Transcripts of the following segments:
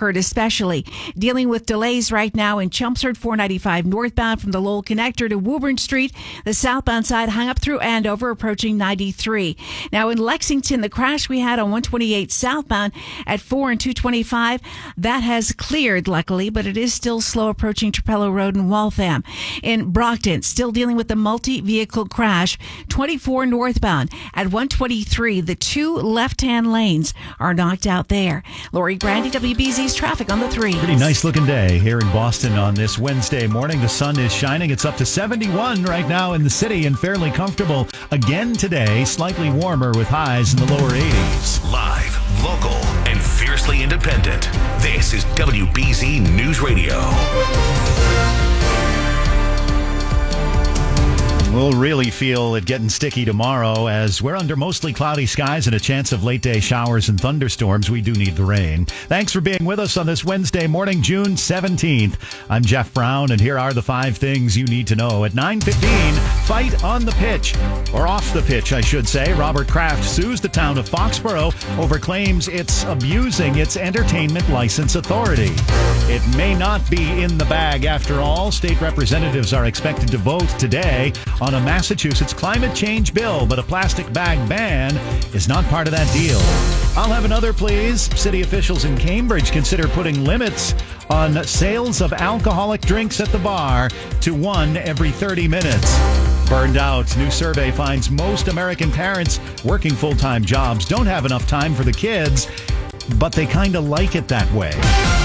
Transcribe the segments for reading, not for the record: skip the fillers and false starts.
Concord especially. Dealing with delays right now in Chelmsford 495 northbound from the Lowell Connector to Woburn Street. The southbound side hung up through Andover approaching 93. Now in Lexington, the crash we had on 128 southbound at 4 and 225, that has cleared luckily, but it is still slow approaching Trapello Road in Waltham. In Brockton, still dealing with the multi-vehicle crash, 24 northbound at 123. The two left-hand lanes are knocked out there. Lori Brandy, WBZ's traffic on the 3. Pretty nice looking day here in Boston on this Wednesday morning. The sun is shining. It's up to 71 right now in the city and fairly comfortable again today. Slightly warmer with highs in the lower 80s. Live, local, and fiercely independent. This is WBZ News Radio. We'll really feel it getting sticky tomorrow as we're under mostly cloudy skies and a chance of late-day showers and thunderstorms. We do need the rain. Thanks for being with us on this Wednesday morning, June 17th. I'm Jeff Brown, and here are the 5 things you need to know. At 9:15, fight on the pitch, or off the pitch, I should say. Robert Kraft sues the town of Foxborough over claims it's abusing its entertainment license authority. It may not be in the bag after all. State representatives are expected to vote today on a Massachusetts climate change bill, but a plastic bag ban is not part of that deal. I'll have another, please. City officials in Cambridge consider putting limits on sales of alcoholic drinks at the bar to 1 every 30 minutes. Burned out. New survey finds most American parents working full-time jobs don't have enough time for the kids, but they kind of like it that way.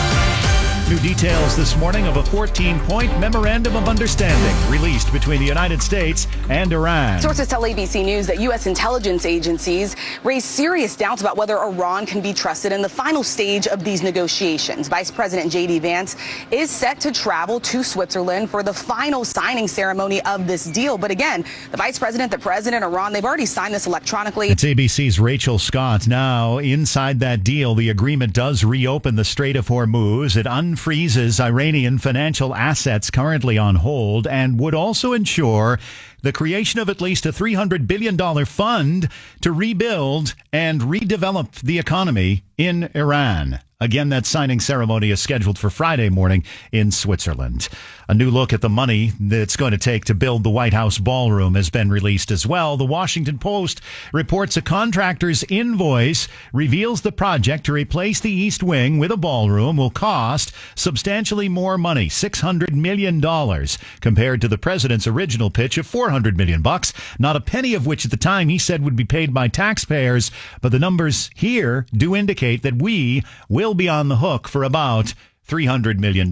New details this morning of a 14-point memorandum of understanding released between the United States and Iran. Sources tell ABC News that U.S. intelligence agencies raise serious doubts about whether Iran can be trusted in the final stage of these negotiations. Vice President J.D. Vance is set to travel to Switzerland for the final signing ceremony of this deal. But again, the Vice President, the President, Iran, they've already signed this electronically. It's ABC's Rachel Scott. Now, inside that deal, the agreement does reopen the Strait of Hormuz. It unfreezes Iranian financial assets currently on hold and would also ensure the creation of at least a $300 billion fund to rebuild and redevelop the economy in Iran. Again, that signing ceremony is scheduled for Friday morning in Switzerland. A new look at the money that's going to take to build the White House ballroom has been released as well. The Washington Post reports a contractor's invoice reveals the project to replace the East Wing with a ballroom will cost substantially more money, $600 million, compared to the president's original pitch of $400 million, not a penny of which at the time he said would be paid by taxpayers. But the numbers here do indicate that we will be on the hook for about $300 million.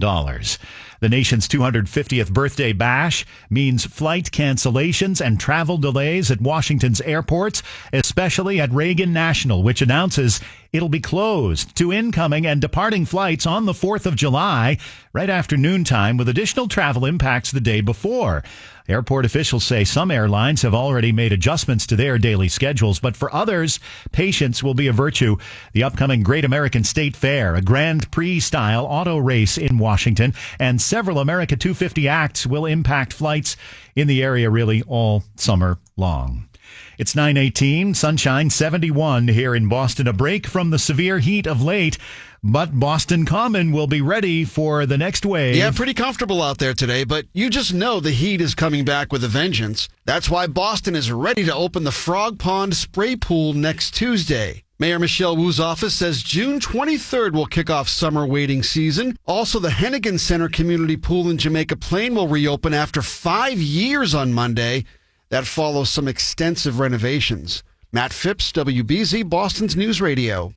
The nation's 250th birthday bash means flight cancellations and travel delays at Washington's airports, especially at Reagan National, which announces it'll be closed to incoming and departing flights on the 4th of July, right after noontime, with additional travel impacts the day before. Airport officials say some airlines have already made adjustments to their daily schedules, but for others, patience will be a virtue. The upcoming Great American State Fair, a Grand Prix-style auto race in Washington, and several America 250 acts will impact flights in the area really all summer long. It's 9:18, sunshine 71 here in Boston. A break from the severe heat of late, but Boston Common will be ready for the next wave. Yeah, pretty comfortable out there today, but you just know the heat is coming back with a vengeance. That's why Boston is ready to open the Frog Pond Spray Pool next Tuesday. Mayor Michelle Wu's office says June 23rd will kick off summer wading season. Also, the Hennigan Center Community Pool in Jamaica Plain will reopen after 5 years on Monday. That follows some extensive renovations. Matt Phipps, WBZ, Boston's News Radio.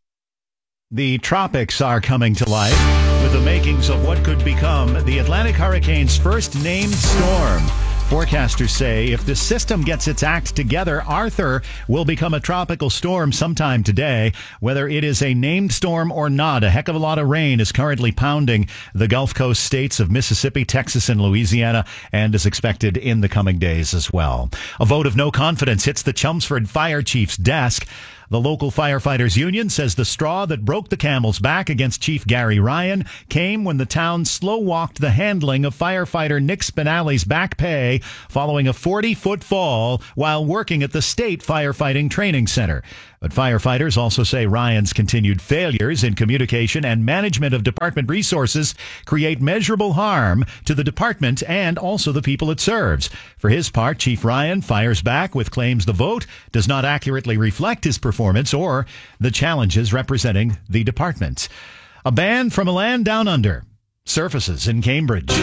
The tropics are coming to life with the makings of what could become the Atlantic Hurricane's first named storm. Forecasters say if the system gets its act together, Arthur will become a tropical storm sometime today. Whether it is a named storm or not, a heck of a lot of rain is currently pounding the Gulf Coast states of Mississippi, Texas, and Louisiana, and is expected in the coming days as well. A vote of no confidence hits the Chelmsford fire chief's desk. The local firefighters union says the straw that broke the camel's back against Chief Gary Ryan came when the town slow-walked the handling of firefighter Nick Spinelli's back pay following a 40-foot fall while working at the state firefighting training center. But firefighters also say Ryan's continued failures in communication and management of department resources create measurable harm to the department and also the people it serves. For his part, Chief Ryan fires back with claims the vote does not accurately reflect his performance or the challenges representing the department. A band from a land down under surfaces in Cambridge. The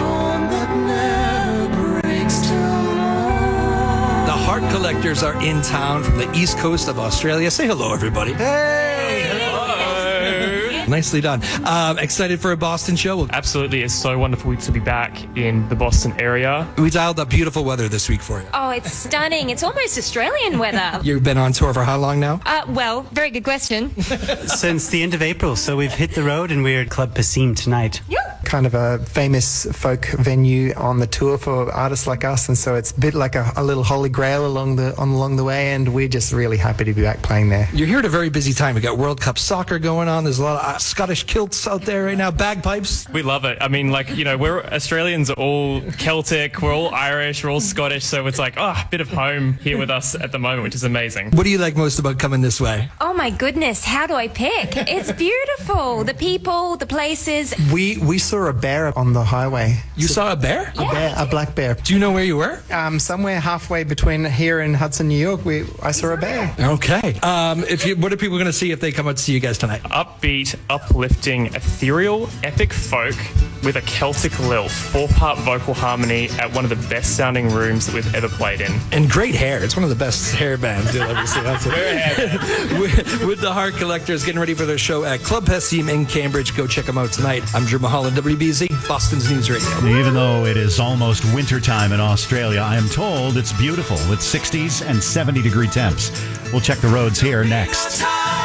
Heart Collectors are in town from the east coast of Australia. Say hello, everybody. Hey! Hello! Nicely done. Excited for a Boston show? Absolutely. It's so wonderful to be back in the Boston area. We dialed up beautiful weather this week for you. Oh, it's stunning. It's almost Australian weather. You've been on tour for how long now? Well, very good question. Since the end of April, so we've hit the road and we're at Club Passim tonight. Yep. Kind of a famous folk venue on the tour for artists like us, and so it's a bit like a little holy grail along the way, and we're just really happy to be back playing there. You're here at a very busy time. We got World Cup soccer going on. There's a lot of Scottish kilts out there right now, bagpipes. We love it. I mean, we're Australians are all Celtic, we're all Irish, we're all Scottish, so it's like, a bit of home here with us at the moment, which is amazing. What do you like most about coming this way? Oh my goodness, how do I pick? It's beautiful. The people, the places. We saw a bear on the highway. You saw a bear? A black bear. Do you know where you were? Somewhere halfway between here and Hudson, New York, I saw a bear. Okay. What are people going to see if they come out to see you guys tonight? Upbeat, uplifting, ethereal, epic folk with a Celtic lilt, 4-part vocal harmony at one of the best sounding rooms that we've ever played in. And great hair. It's one of the best hair bands you'll ever see. That's with the Heart Collectors getting ready for their show at Club Passim in Cambridge. Go check them out tonight. I'm Drew Mulholland, WBZ, Boston's News Radio. Even though it is almost wintertime in Australia, I am told it's beautiful with 60s and 70-degree temps. We'll check the roads here next.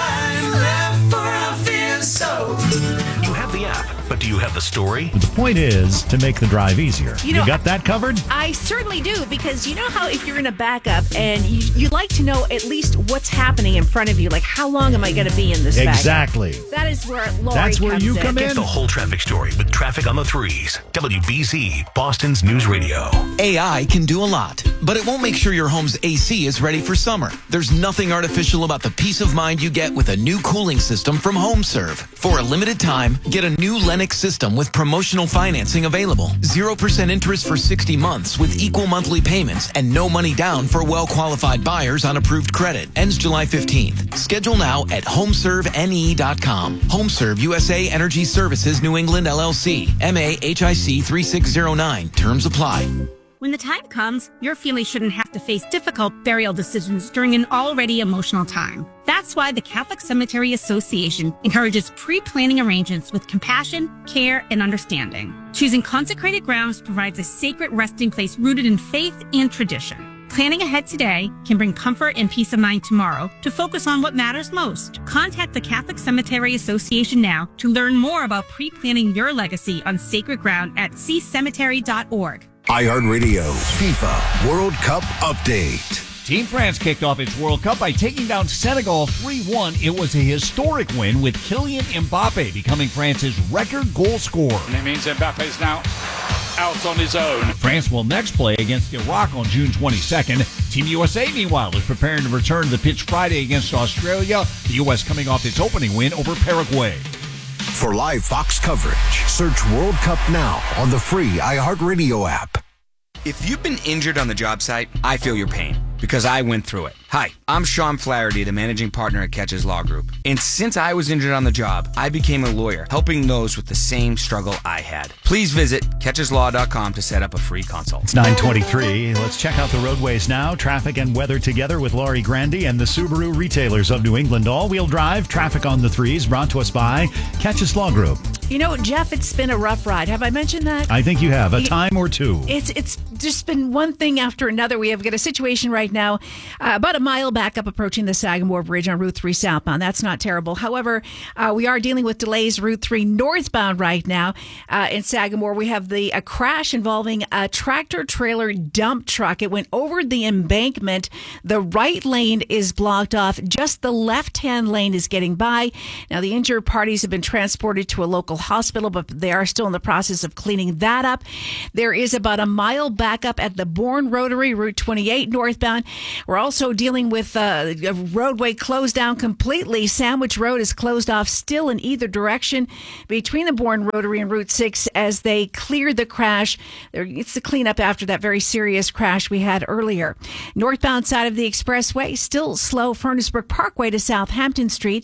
You have the app, but do you have the story? The point is to make the drive easier. You know, you got that covered? I certainly do, because you know how if you're in a backup and you like to know at least what's happening in front of you, like how long am I going to be in this Exactly. backup? That is where Lori That's where comes you come Get the whole traffic story with Traffic on the Threes. WBZ, Boston's News Radio. AI can do a lot, but it won't make sure your home's AC is ready for summer. There's nothing artificial about the peace of mind you get with a new cooling system from HomeServe. For a limited time, get a new Lennox system with promotional financing available. 0% interest for 60 months with equal monthly payments and no money down for well-qualified buyers on approved credit. Ends July 15th. Schedule now at homeservene.com. HomeServe USA Energy Services New England LLC. MAHIC 3609. Terms apply. When the time comes, your family shouldn't have to face difficult burial decisions during an already emotional time. That's why the Catholic Cemetery Association encourages pre-planning arrangements with compassion, care, and understanding. Choosing consecrated grounds provides a sacred resting place rooted in faith and tradition. Planning ahead today can bring comfort and peace of mind tomorrow to focus on what matters most. Contact the Catholic Cemetery Association now to learn more about pre-planning your legacy on sacred ground at ccemetery.org. iHeartRadio FIFA World Cup Update. Team France kicked off its World Cup by taking down Senegal 3-1. It was a historic win, with Kylian Mbappe becoming France's record goal scorer. And it means Mbappe's now out on his own. France will next play against Iraq on June 22nd. Team USA, meanwhile, is preparing to return to the pitch Friday against Australia. The U.S. coming off its opening win over Paraguay. For live Fox coverage, search World Cup now on the free iHeartRadio app. If you've been injured on the job site, I feel your pain because I went through it. Hi, I'm Sean Flaherty, the managing partner at Catches Law Group. And since I was injured on the job, I became a lawyer, helping those with the same struggle I had. Please visit catcheslaw.com to set up a free consult. It's 9:23. Let's check out the roadways now. Traffic and weather together with Laurie Grandi and the Subaru retailers of New England. All-wheel drive traffic on the threes brought to us by Catches Law Group. You know, Jeff, it's been a rough ride. Have I mentioned that? I think you have. A time or two. It's just been one thing after another. We have got a situation right now, about a mile back up approaching the Sagamore Bridge on Route 3 southbound. That's not terrible. However, we are dealing with delays Route 3 northbound right now in Sagamore. We have a crash involving a tractor-trailer dump truck. It went over the embankment. The right lane is blocked off. Just the left-hand lane is getting by. Now, the injured parties have been transported to a local hospital, but they are still in the process of cleaning that up. There is about a mile back backup at the Bourne Rotary, Route 28 northbound. We're also dealing with a roadway closed down completely. Sandwich Road is closed off still in either direction between the Bourne Rotary and Route 6 as they clear the crash. It's the cleanup after that very serious crash we had earlier. Northbound side of the expressway, still slow. Furnace Brook Parkway to Southampton Street.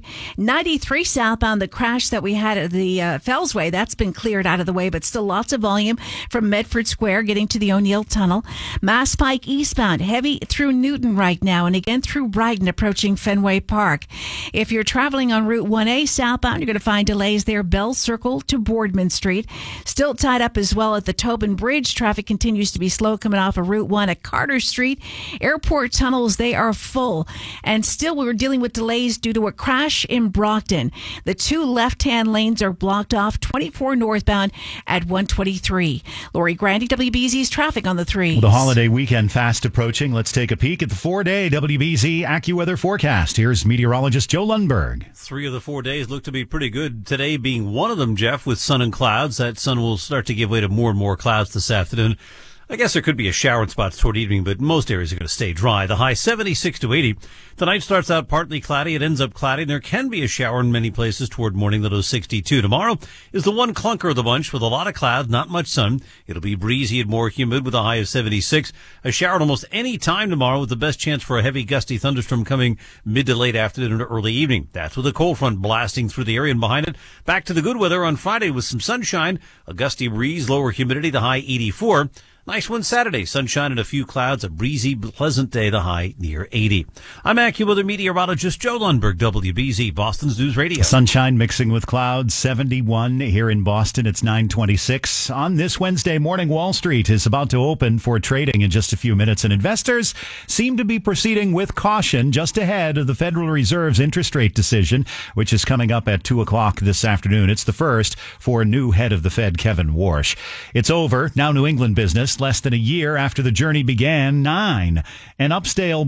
93 southbound, the crash that we had at the Fellsway, that's been cleared out of the way, but still lots of volume from Medford Square getting to the O'Neill Tunnel. Mass Pike eastbound, heavy through Newton right now and again through Brighton approaching Fenway Park. If you're traveling on Route 1A southbound, you're going to find delays there. Bell Circle to Boardman Street. Still tied up as well at the Tobin Bridge. Traffic continues to be slow coming off of Route 1 at Carter Street. Airport tunnels, they are full. And still we're dealing with delays due to a crash in Brockton. The two left-hand lanes are blocked off 24 northbound at 123. Lori Grandy, WBZ's traffic on the 3s. The holiday weekend fast approaching. Let's take a peek at the 4-day WBZ AccuWeather forecast. Here's meteorologist Joe Lundberg. 3 of the 4 days look to be pretty good. Today being one of them, Jeff, with sun and clouds. That sun will start to give way to more and more clouds this afternoon. I guess there could be a shower in spots toward evening, but most areas are going to stay dry. The high 76 to 80. The night starts out partly cloudy. It ends up cloudy. There can be a shower in many places toward morning, the low 62. Tomorrow is the one clunker of the bunch with a lot of clouds, not much sun. It'll be breezy and more humid with a high of 76. A shower at almost any time tomorrow with the best chance for a heavy gusty thunderstorm coming mid to late afternoon and early evening. That's with a cold front blasting through the area and behind it. Back to the good weather on Friday with some sunshine, a gusty breeze, lower humidity, the high 84. Nice one Saturday. Sunshine and a few clouds. A breezy, pleasant day. The high near 80. I'm AccuWeather meteorologist Joe Lundberg, WBZ, Boston's News Radio. Sunshine mixing with clouds. 71 here in Boston. It's 9:26. On this Wednesday morning, Wall Street is about to open for trading in just a few minutes, and investors seem to be proceeding with caution just ahead of the Federal Reserve's interest rate decision, which is coming up at 2 o'clock this afternoon. It's the first for new head of the Fed, Kevin Warsh. It's over. Now New England business. Less than a year after the journey began, an upscale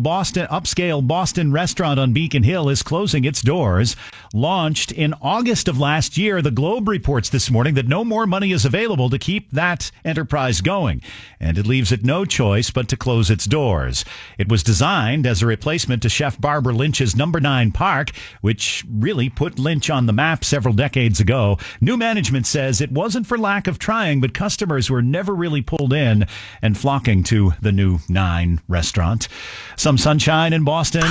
Boston restaurant on Beacon Hill is closing its doors. Launched in August of last year, the Globe reports this morning that no more money is available to keep that enterprise going, and it leaves it no choice but to close its doors. It was designed as a replacement to Chef Barbara Lynch's Number 9 Park, which really put Lynch on the map several decades ago. New management says it wasn't for lack of trying, but customers were never really pulled in and flocking to the new 9 restaurant. Some sunshine in Boston.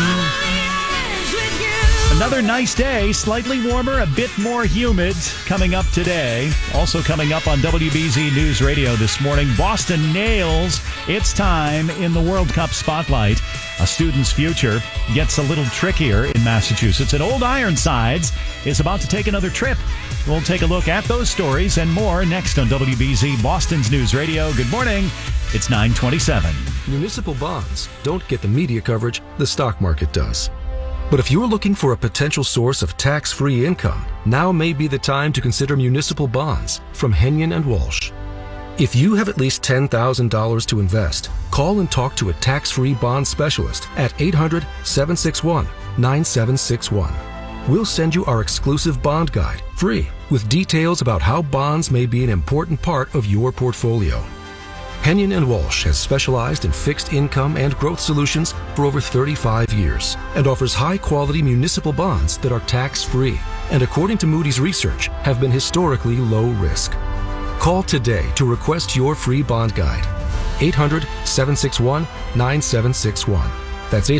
Another nice day, slightly warmer, a bit more humid coming up today. Also coming up on WBZ News Radio this morning, Boston nails its time in the World Cup spotlight. A student's future gets a little trickier in Massachusetts, and Old Ironsides is about to take another trip. We'll take a look at those stories and more next on WBZ Boston's News Radio. Good morning. It's 9:27. Municipal bonds don't get the media coverage the stock market does. But if you're looking for a potential source of tax-free income, now may be the time to consider municipal bonds from Henyon and Walsh. If you have at least $10,000 to invest, call and talk to a tax-free bond specialist at 800-761-9761. We'll send you our exclusive bond guide, free, with details about how bonds may be an important part of your portfolio. Henyon and Walsh has specialized in fixed income and growth solutions for over 35 years and offers high-quality municipal bonds that are tax-free and, according to Moody's research, have been historically low risk. Call today to request your free bond guide. 800-761-9761. That's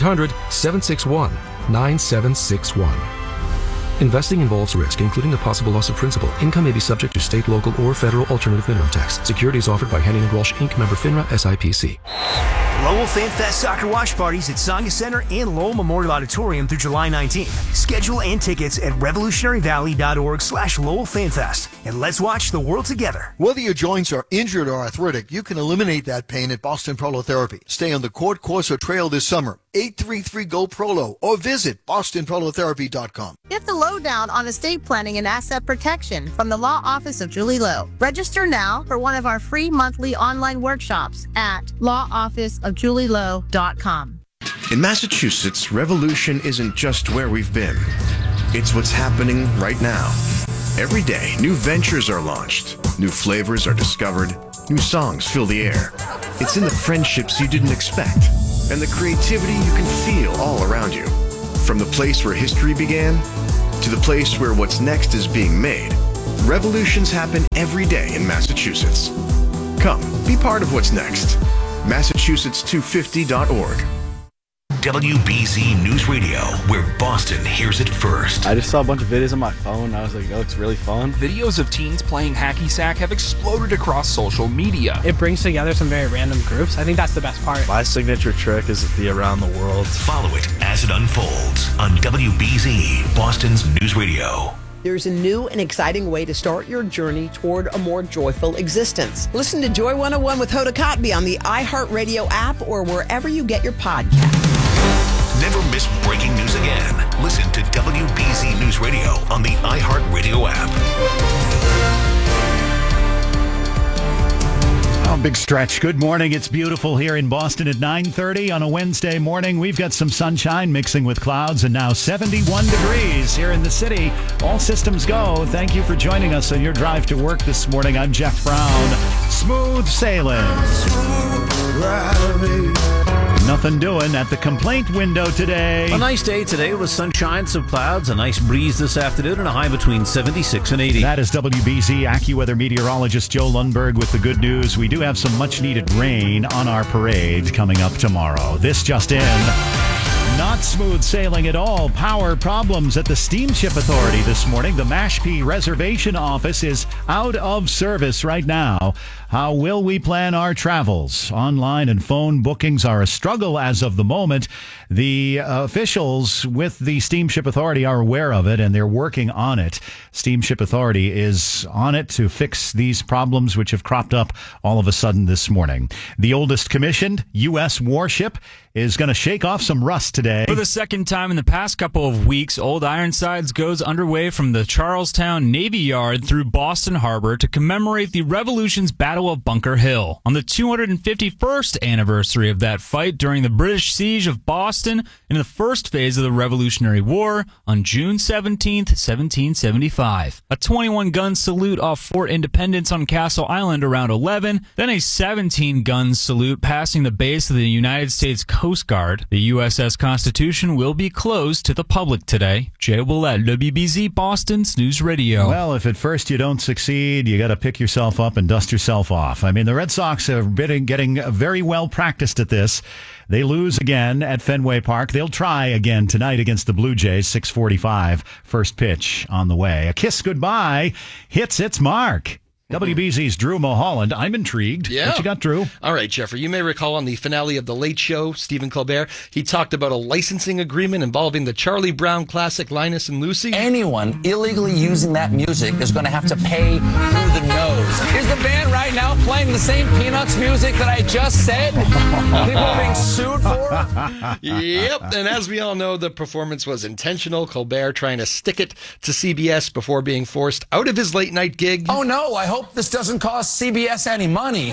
800-761-9761. Investing involves risk, including the possible loss of principal. Income may be subject to state, local, or federal alternative minimum tax. Securities offered by Henning & Walsh, Inc., member FINRA, SIPC. Lowell Fan Fest soccer watch parties at Saga Center and Lowell Memorial Auditorium through July 19th. Schedule and tickets at revolutionaryvalley.org/Lowell Fan Fest. And let's watch the world together. Whether your joints are injured or arthritic, you can eliminate that pain at Boston Prolotherapy. Stay on the court course or trail this summer. 833-GO-PROLO or visit bostonprolotherapy.com. Get the lowdown on estate planning and asset protection from the Law Office of Julie Lowe. Register now for one of our free monthly online workshops at lawofficeofjulielowe.com. In Massachusetts, revolution isn't just where we've been. It's what's happening right now. Every day, new ventures are launched, new flavors are discovered, New songs fill the air. It's in the friendships you didn't expect and the creativity you can feel all around you. From the place where history began to the place where what's next is being made, revolutions happen every day in Massachusetts. Come, be part of what's next. Massachusetts250.org. WBZ News Radio, where Boston hears it first. I just saw a bunch of videos on my phone, and I was like, that looks really fun. Videos of teens playing hacky sack have exploded across social media. It brings together some very random groups. I think that's the best part. My signature trick is the around the world. Follow it as it unfolds on WBZ, Boston's News Radio. There's a new and exciting way to start your journey toward a more joyful existence. Listen to Joy 101 with Hoda Kotb on the iHeartRadio app or wherever you get your podcast. Never miss breaking news again. Listen to WBZ News Radio on the iHeartRadio app. Oh, big stretch. Good morning. It's beautiful here in Boston at 9:30 on a Wednesday morning. We've got some sunshine mixing with clouds and now 71 degrees here in the city. All systems go. Thank you for joining us on your drive to work this morning. I'm Jeff Brown. Smooth sailing. Nothing doing at the complaint window today. A nice day today with sunshine, some clouds, a nice breeze this afternoon, and a high between 76 and 80. That is WBZ AccuWeather meteorologist Joe Lundberg with the good news. We do have some much-needed rain on our parade coming up tomorrow. This just in. Not smooth sailing at all. Power problems at the Steamship Authority this morning. The Mashpee Reservation Office is out of service right now. How will we plan our travels? Online and phone bookings are a struggle as of the moment. The officials with the Steamship Authority are aware of it, and they're working on it. Steamship Authority is on it to fix these problems which have cropped up all of a sudden this morning. The oldest commissioned U.S. warship is going to shake off some rust today. For the second time in the past couple of weeks, Old Ironsides goes underway from the Charlestown Navy Yard through Boston Harbor to commemorate the Revolution's Battle of Bunker Hill. On the 251st anniversary of that fight during the British siege of Boston in the first phase of the Revolutionary War on June 17, 1775. A 21-gun salute off Fort Independence on Castle Island around 11, then a 17-gun salute passing the base of the United States Coast Guard. The USS Constitution will be closed to the public today. Jay Willett, WBZ Boston's News Radio. Well, if at first you don't succeed, you got to pick yourself up and dust yourself off. I mean, the Red Sox have been getting very well practiced at this. They lose again at Fenway Park. They'll try again tonight against the Blue Jays, 6:45. First pitch on the way. A kiss goodbye hits its mark. WBZ's Drew Mulholland. I'm intrigued. Yeah. What you got, Drew? All right, Jeffrey. You may recall on the finale of The Late Show, Stephen Colbert, he talked about a licensing agreement involving the Charlie Brown classic Linus and Lucy. Anyone illegally using that music is going to have to pay through the nose. Is the band right now playing the same Peanuts music that I just said? People are being sued for? Yep. And as we all know, the performance was intentional. Colbert trying to stick it to CBS before being forced out of his late night gig. Oh, no. I hope this doesn't cost CBS any money.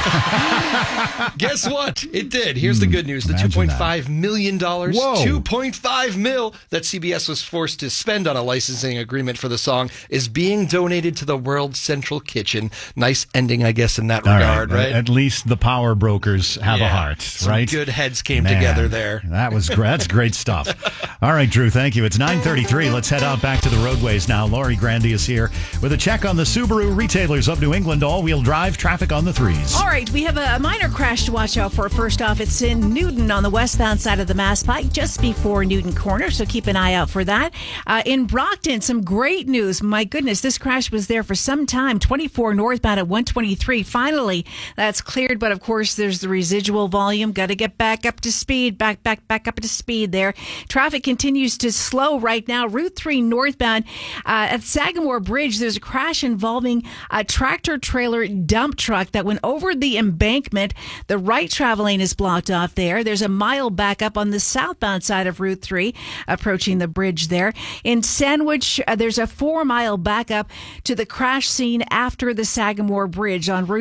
Guess what? It did. Here's the good news. The $2.5 million, $2.5 mil that CBS was forced to spend on a licensing agreement for the song is being donated to the World Central Kitchen. Nice ending, I guess, in that regard, right? At least the power brokers have a heart, some right? Good heads came together there. That was great. That's great stuff. All right, Drew, thank you. It's 9:33. Let's head out back to the roadways now. Lori Grandy is here with a check on the Subaru retailers of New England all-wheel drive traffic on the threes. All right, we have a minor crash to watch out for. First off, it's in Newton on the westbound side of the Mass Pike, just before Newton Corner, so keep an eye out for that. In Brockton, some great news. My goodness, this crash was there for some time. 24 northbound at 123. Finally, that's cleared, but of course, there's the residual volume. Got to get back up to speed. Back up to speed there. Traffic continues to slow right now. Route 3 northbound at Sagamore Bridge, there's a crash involving a tractor-trailer dump truck that went over the embankment. The right travel lane is blocked off there. There's a mile backup on the southbound side of Route 3, approaching the bridge there. In Sandwich, there's a 4-mile backup to the crash scene after the Sagamore Bridge on Route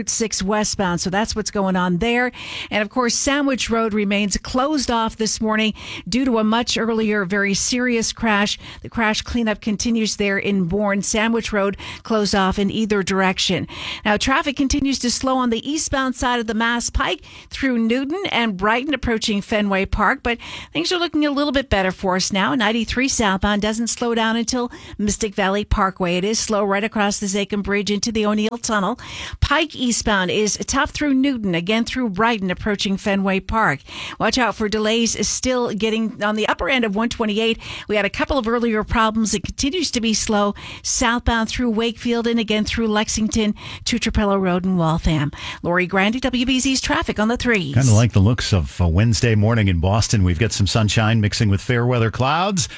Route 6 westbound. So that's what's going on there. And of course, Sandwich Road remains closed off this morning due to a much earlier, very serious crash. The crash cleanup continues there in Bourne. Sandwich Road closed off in either direction. Now, traffic continues to slow on the eastbound side of the Mass Pike through Newton and Brighton approaching Fenway Park, but things are looking a little bit better for us now. 93 southbound doesn't slow down until Mystic Valley Parkway. It is slow right across the Zakim Bridge into the O'Neill Tunnel. Pike eastbound is tough through Newton, again through Brighton approaching Fenway Park. Watch out for delays still getting on the upper end of 128. We had a couple of earlier problems. It continues to be slow southbound through Wakefield and again through Lexington to Trapello Road and Waltham. Lori Grandy, WBZ's traffic on the 3s. Kind of like the looks of a Wednesday morning in Boston. We've got some sunshine mixing with fair weather clouds.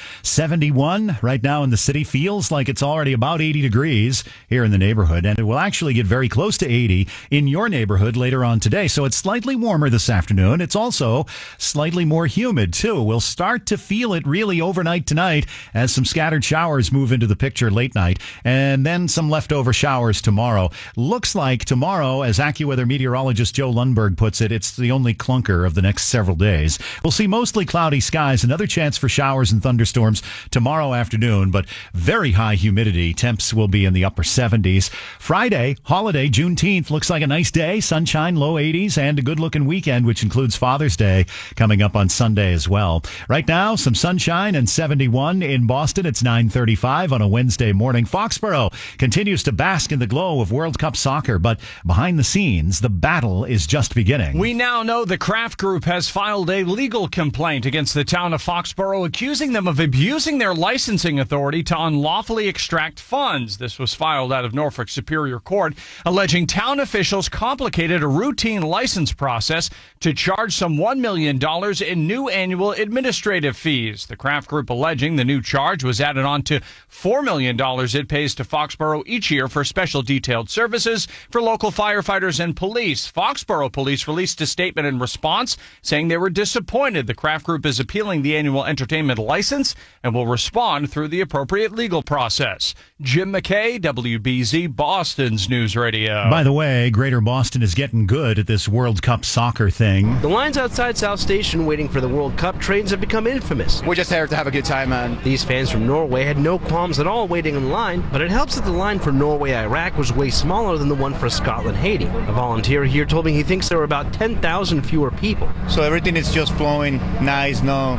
71 right now in the city. Feels like it's already about 80 degrees here in the neighborhood, and it will actually get very close to 80 in your neighborhood later on today. So it's slightly warmer this afternoon. It's also slightly more humid, too. We'll start to feel it really overnight tonight as some scattered showers move into the picture late night, and then some leftover showers tomorrow. Looks like tomorrow, as AccuWeather meteorologist Joe Lundberg puts it, it's the only clunker of the next several days. We'll see mostly cloudy skies, another chance for showers and thunderstorms tomorrow afternoon, but very high humidity. Temps will be in the upper 70s. Friday, holiday, Juneteenth, looks like a nice day. Sunshine, low 80s, and a good-looking weekend, which includes Father's Day coming up on Sunday as well. Right now, some sunshine and 71 in Boston. It's 9:35 on a Wednesday morning. Foxborough continues to bask in the glow of World Cup soccer, but behind the scenes, the battle is just beginning. We now know the Kraft Group has filed a legal complaint against the town of Foxborough, accusing them of abusing their licensing authority to unlawfully extract funds. This was filed out of Norfolk Superior Court, alleging town officials complicated a routine license process to charge some $1 million in new annual administrative fees. The Kraft Group alleging the new charge was added on to $4 million it pays to Foxborough each year for special detailed services for local firefighters and police. Foxborough police released a statement in response saying they were disappointed. The Kraft Group is appealing the annual entertainment license and will respond through the appropriate legal process. Jim McKay, WBZ, Boston's News Radio. By the way, Greater Boston is getting good at this World Cup soccer thing. The lines outside South Station waiting for the World Cup trains have become infamous. We're just here to have a good time, man. These fans from Norway had no qualms at all waiting in line, but it helps that the line for Norway-Iraq was way smaller than the one for Scotland-Haiti. A volunteer here told me he thinks there were about 10,000 fewer people. So everything is just flowing nice, no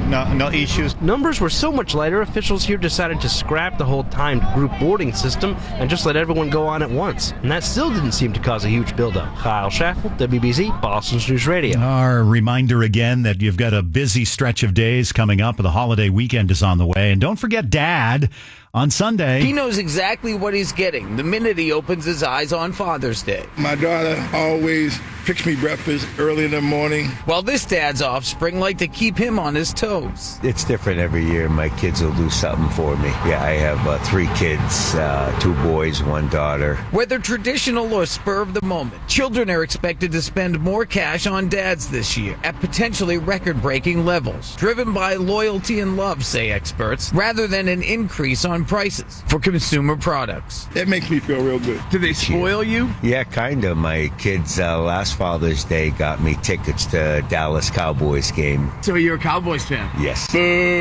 issues. Numbers were so much lighter, officials here decided to scrap the whole timed group boarding system and just let everyone go on at once. And that still didn't seem to cause a huge buildup. Kyle Schaffel, WBZ, Boston's News Radio. Our reminder again that you've got a busy stretch of days coming up. The holiday weekend is on the way. And don't forget Dad on Sunday. He knows exactly what he's getting the minute he opens his eyes on Father's Day. My daughter always fixed me breakfast early in the morning. While this dad's offspring like to keep him on his toes. It's different every year. My kids will do something for me. Yeah, I have 3 kids, 2 boys, 1 daughter. Whether traditional or spur of the moment, children are expected to spend more cash on dads this year at potentially record-breaking levels, driven by loyalty and love, say experts, rather than an increase on prices for consumer products. That makes me feel real good. Do they spoil you? Yeah, kind of. My kids last Father's Day got me tickets to Dallas Cowboys game. So you're a Cowboys fan? Yes.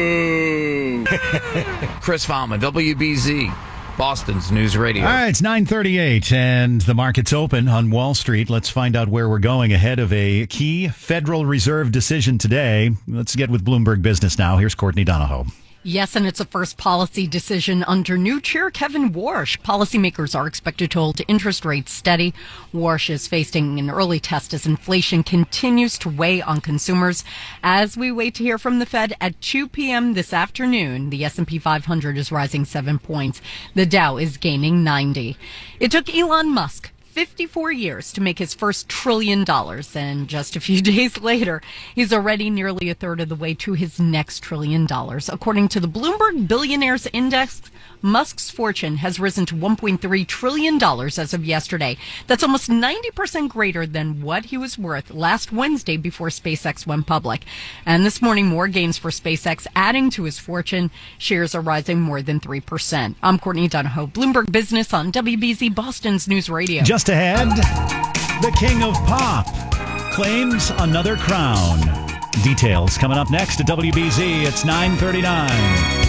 Boo! Chris Fallman, WBZ, Boston's News Radio. All right, it's 9:38 and the market's open on Wall Street. Let's find out where we're going ahead of a key Federal Reserve decision today. Let's get with Bloomberg Business now. Here's Courtney Donahoe. Yes, and it's a first policy decision under new chair Kevin Warsh. Policymakers are expected to hold interest rates steady. Warsh is facing an early test as inflation continues to weigh on consumers. As we wait to hear from the Fed at 2 p.m. this afternoon, the S&P 500 is rising 7 points. The Dow is gaining 90. It took Elon Musk 54 years to make his first $1 trillion, and just a few days later, he's already nearly a third of the way to his next $1 trillion. According to the Bloomberg Billionaires Index, Musk's fortune has risen to $1.3 trillion as of yesterday. That's almost 90% greater than what he was worth last Wednesday before SpaceX went public. And this morning, more gains for SpaceX, adding to his fortune. Shares are rising more than 3%. I'm Courtney Donahoe, Bloomberg Business on WBZ, Boston's News Radio. Just ahead, the king of pop claims another crown. Details coming up next at WBZ. It's 9:39.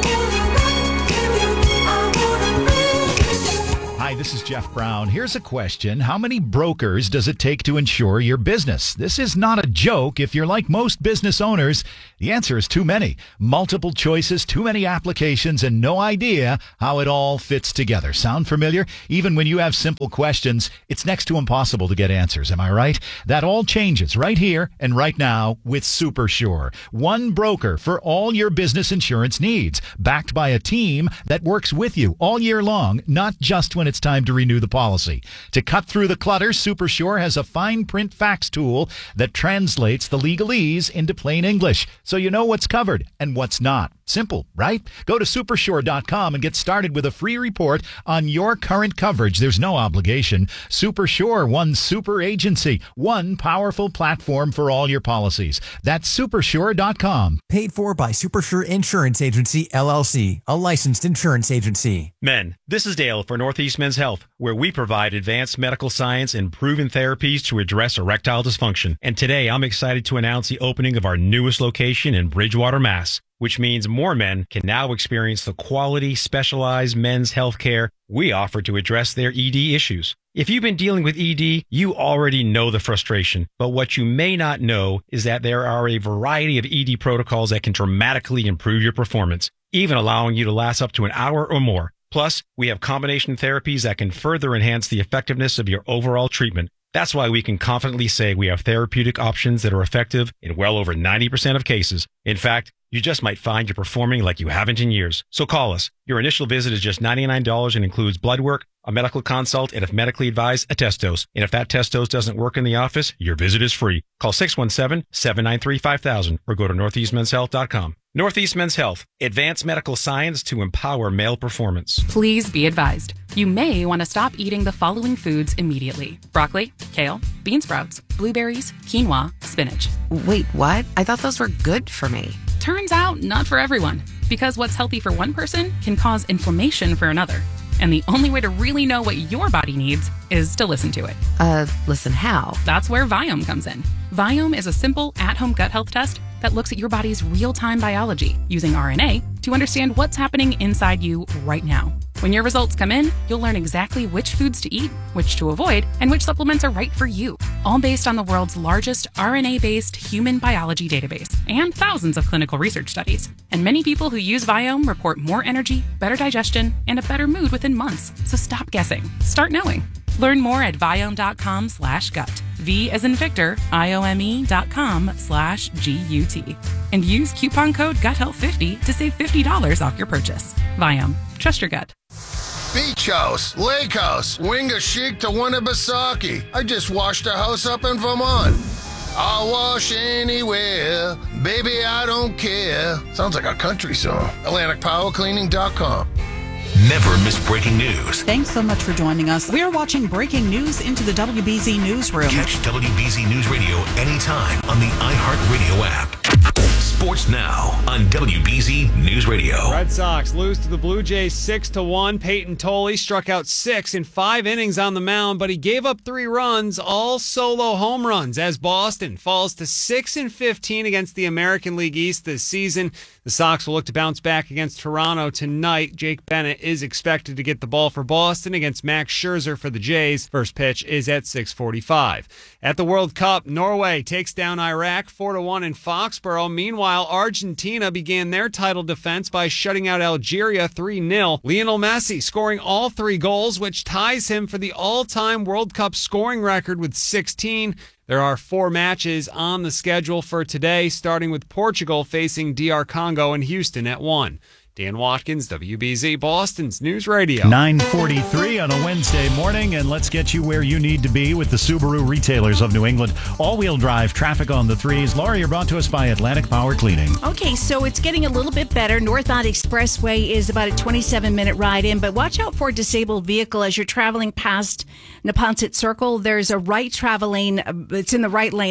Hi, this is Jeff Brown. Here's a question. How many brokers does it take to insure your business? This is not a joke. If you're like most business owners, the answer is too many. Multiple choices, too many applications, and no idea how it all fits together. Sound familiar? Even when you have simple questions, it's next to impossible to get answers. Am I right? That all changes right here and right now with SuperSure. One broker for all your business insurance needs, backed by a team that works with you all year long, not just when it's time to renew the policy. To cut through the clutter, SuperSure has a fine print fax tool that translates the legalese into plain English, so you know what's covered and what's not. Simple, right? Go to supersure.com and get started with a free report on your current coverage. There's no obligation. SuperSure, one super agency, one powerful platform for all your policies. That's supersure.com. Paid for by SuperSure Insurance Agency, LLC, a licensed insurance agency. Men, this is Dale for Northeast Men's Health, where we provide advanced medical science and proven therapies to address erectile dysfunction. And today I'm excited to announce the opening of our newest location in Bridgewater, Mass., which means more men can now experience the quality, specialized men's health care we offer to address their ED issues. If you've been dealing with ED, you already know the frustration. But what you may not know is that there are a variety of ED protocols that can dramatically improve your performance, even allowing you to last up to an hour or more. Plus, we have combination therapies that can further enhance the effectiveness of your overall treatment. That's why we can confidently say we have therapeutic options that are effective in well over 90% of cases. In fact, you just might find you're performing like you haven't in years. So call us. Your initial visit is just $99 and includes blood work, a medical consult, and if medically advised, a test dose. And if that test dose doesn't work in the office, your visit is free. Call 617-793-5000 or go to northeastmenshealth.com. Northeast Men's Health, advanced medical science to empower male performance. Please be advised. You may want to stop eating the following foods immediately: broccoli, kale, bean sprouts, blueberries, quinoa, spinach. Wait, what? I thought those were good for me. Turns out, not for everyone. Because what's healthy for one person can cause inflammation for another. And the only way to really know what your body needs is to listen to it. Listen how? That's where Viome comes in. Viome is a simple at-home gut health test that looks at your body's real-time biology using RNA to understand what's happening inside you right now. When your results come in, you'll learn exactly which foods to eat, which to avoid, and which supplements are right for you, all based on the world's largest RNA-based human biology database and thousands of clinical research studies. And many people who use Viome report more energy, better digestion, and a better mood within months. So stop guessing. Start knowing. Learn more at Viome.com/gut. V as in Victor, IOME.com/GUT. And use coupon code GUTHEALTH50 to save $50 off your purchase. Viome. Trust your gut. Beach house, lake house, Winga Chic to Winnipesaukee. I just washed a house up in Vermont. I'll wash anywhere, baby, I don't care. Sounds like a country song. AtlanticPowerCleaning.com. Never miss breaking news. Thanks so much for joining us. We're watching breaking news into the WBZ newsroom. Catch WBZ News Radio anytime on the iHeartRadio app. Sports now on WBZ News Radio. Red Sox lose to the Blue Jays 6-1. Peyton Tolley struck out 6 in 5 innings on the mound, but he gave up 3 runs, all solo home runs, as Boston falls to 6-15 against the American League East this season. The Sox will look to bounce back against Toronto tonight. Jake Bennett is expected to get the ball for Boston against Max Scherzer for the Jays. First pitch is at 6:45. At the World Cup, Norway takes down Iraq 4-1 in Foxborough. Meanwhile, Argentina began their title defense by shutting out Algeria 3-0. Lionel Messi scoring all 3 goals, which ties him for the all-time World Cup scoring record with 16. There are 4 matches on the schedule for today, starting with Portugal facing DR Congo in Houston at 1. Dan Watkins, WBZ Boston's News Radio. 9:43 on a Wednesday morning, and let's get you where you need to be with the Subaru retailers of New England. All-wheel drive traffic on the 3s. Laura, you're brought to us by Atlantic Power Cleaning. Okay, so it's getting a little bit better. Northbound Expressway is about a 27-minute ride in, but watch out for a disabled vehicle as you're traveling past Neponset Circle. There's a right travel lane. It's in the right lane. It's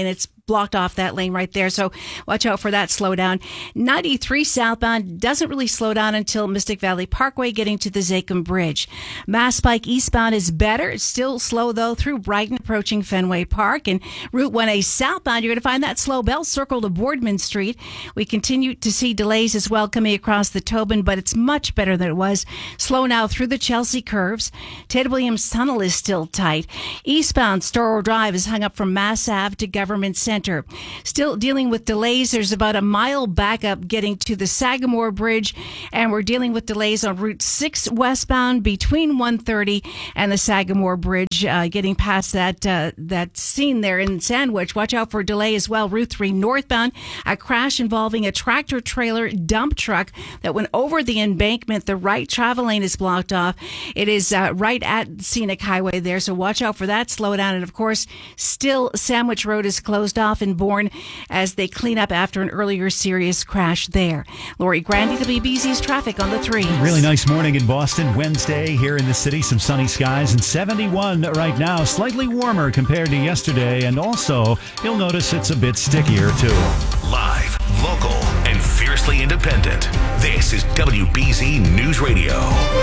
blocked off that lane right there. So watch out for that slowdown. 93 southbound doesn't really slow down until Mystic Valley Parkway getting to the Zakim Bridge. Mass Pike eastbound is better. It's still slow, though, through Brighton approaching Fenway Park. And Route 1A southbound, you're going to find that slow Bell Circle to Boardman Street. We continue to see delays as well coming across the Tobin, but it's much better than it was. Slow now through the Chelsea curves. Ted Williams Tunnel is still tight. Eastbound Storrow Drive is hung up from Mass Ave to Government Center. Still dealing with delays. There's about a mile backup getting to the Sagamore Bridge, and we're dealing with delays on Route 6 westbound between 130 and the Sagamore Bridge, getting past that scene there in Sandwich. Watch out for a delay as well. Route 3 northbound, a crash involving a tractor-trailer dump truck that went over the embankment. The right travel lane is blocked off. It is right at Scenic Highway there, so watch out for that slowdown. And, of course, still Sandwich Road is closed off in Bourne as they clean up after an earlier serious crash there. Lori Grandy, WBZ's traffic on the 3. Really nice morning in Boston. Wednesday here in the city, some sunny skies and 71 right now. Slightly warmer compared to yesterday, and also you'll notice it's a bit stickier too. Live, local, and fiercely independent. This is WBZ News Radio.